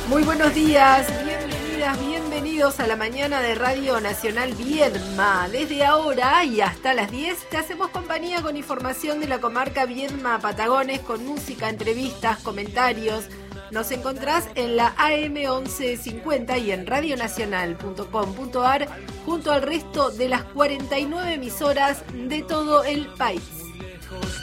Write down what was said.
Muy buenos días, bienvenidas, bienvenidos a la mañana de Radio Nacional Viedma. Desde ahora y hasta las 10 te hacemos compañía con información de la comarca Viedma Patagones, con música, entrevistas, comentarios. Nos encontrás en la AM 1150 y en radionacional.com.ar junto al resto de las 49 emisoras de todo el país.